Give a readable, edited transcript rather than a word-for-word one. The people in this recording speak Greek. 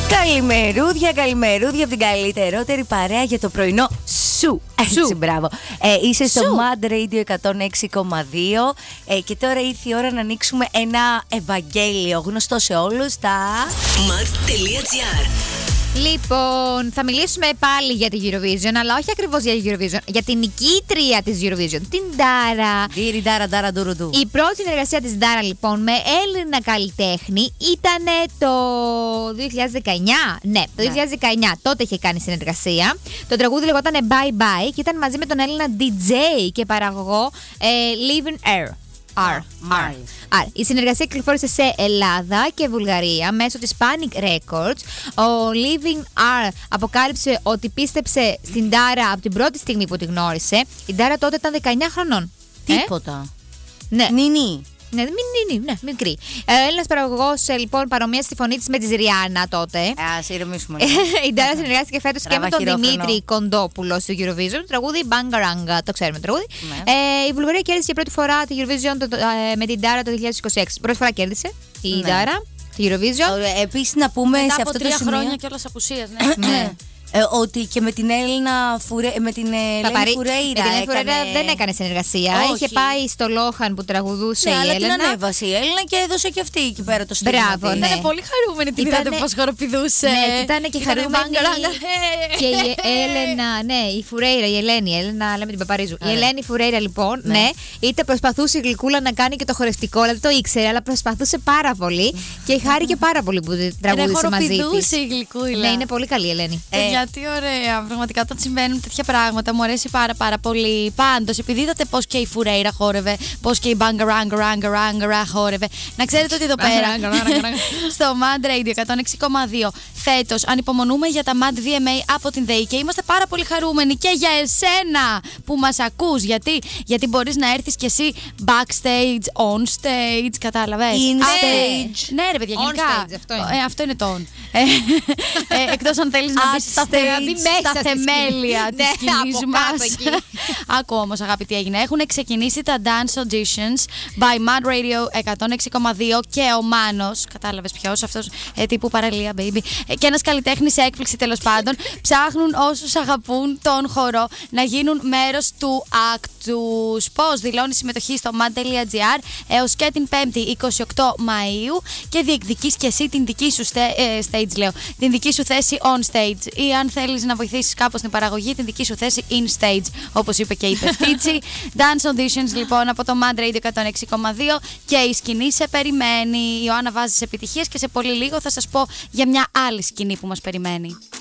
Καλημερούδια από την καλύτερότερη παρέα για το πρωινό σου. Έτσι, μπράβο. Είσαι στο Mad Radio 106,2 και τώρα ήρθε η ώρα να ανοίξουμε ένα Ευαγγέλιο γνωστό σε όλους, τα Mad.gr. Λοιπόν, θα μιλήσουμε πάλι για την Eurovision, αλλά όχι ακριβώς για την Eurovision, για την νικήτρια της Eurovision, την Dara. Η πρώτη συνεργασία της Dara, λοιπόν, με Έλληνα καλλιτέχνη ήταν το 2019. Ναι, το 2019. Τότε είχε κάνει συνεργασία. Το τραγούδι λεγόταν Bye Bye και ήταν μαζί με τον Έλληνα DJ και παραγωγό Living Air. Η συνεργασία κυκλοφόρησε σε Ελλάδα και Βουλγαρία μέσω της Panic Records. Ο Living R αποκάλυψε ότι πίστεψε στην Dara από την πρώτη στιγμή που τη γνώρισε. Η Dara τότε ήταν 19 χρονών. Τίποτα. Ναι. Νινί. Ναι, μικρή. Έλληνας παραγωγός, λοιπόν, παρομοίασε τη φωνή της με τη Ριάννα τότε. Ας ηρεμήσουμε. Η Dara συνεργάστηκε φέτος και με τον Δημήτρη Κοντόπουλο στο Eurovision. Το τραγούδι Bangaranga, το ξέρουμε το τραγούδι. Ναι. Η Βουλγαρία κέρδισε για πρώτη φορά τη Eurovision με την Dara το 2026. Πρώτη φορά κέρδισε η Dara τη Eurovision. Επίσης να πούμε μετά σε από αυτό το 3 σημείο χρόνια κιόλας απουσίας. Ναι. ότι και με την Έλληνα Φουρέιρα. Με την Ελένη Φουρέιρα δεν έκανε συνεργασία. Όχι. Είχε πάει στο Λόχαν που τραγουδούσε η αλλά Έλληνα. την ανέβασε η Έλληνα και έδωσε και αυτή εκεί πέρα το στήμα. Μπράβο, ναι. Ήταν πολύ χαρούμενη την είδατε πως χοροπηδούσε. Ναι, ήταν και χαρούμενη. Και η Έλενα, ναι, η Φουρέιρα, η Έλενα, λέμε την Παπαρίζου. Η Ελένη Φουρέιρα, λοιπόν, ναι, είτε προσπαθούσε η Γλυκούλα να κάνει και το χορευτικό, δηλαδή το ήξερε, αλλά προσπαθούσε πάρα πολύ και χάρηκε πάρα πολύ που τραγούδισε μαζί της. Χοροπηδούσε η Γλυκούλα. Ναι, είναι πολύ καλή η Ελένη. Γιατί ωραία. Πραγματικά όταν συμβαίνουν τέτοια πράγματα μου αρέσει πάρα πολύ. Πάντως, επειδή είδατε πως και η Φουρέιρα χόρευε, πως και η Bangaranga χόρευε, να ξέρετε ότι εδώ πέρα στο Mad Radio 106,2 φέτος ανυπομονούμε για τα Mad VMA από την ΔΕΗ και είμαστε πάρα πολύ χαρούμενοι και για εσένα που μας ακούς. Γιατί μπορείς να έρθεις κι εσύ backstage, on stage, κατάλαβες. In stage. Ναι, ρε παιδιά, γενικά. On stage, αυτό είναι. Αυτό είναι το on. Εκτός αν θέλεις να μπεις στα θεμέλια της σκηνής μας. Άκου όμως, αγαπητοί, έγινε. Έχουν ξεκινήσει τα Dance Auditions by Mad Radio 106,2 και ο Μάνος, κατάλαβες ποιος, αυτός τύπου παραλία, baby, και ένας καλλιτέχνης σε έκπληξη, τέλος πάντων, ψάχνουν όσους αγαπούν τον χορό να γίνουν μέρος του act τους. Πώς? Δηλώνει συμμετοχή στο mad.gr έως και την 5η 28 Μαΐου και διεκδικείς και εσύ την δική σου την δική σου θέση on stage, ή αν θέλεις να βοηθήσεις κάπως την παραγωγή, την δική σου θέση in stage, όπως είπε και η Πεφτίτσι. Dance Auditions, λοιπόν, από το Mad Radio 106,2 και η σκηνή σε περιμένει. Η Ιωάννα βάζει επιτυχίες και σε πολύ λίγο θα σας πω για μια άλλη σκηνή που μας περιμένει.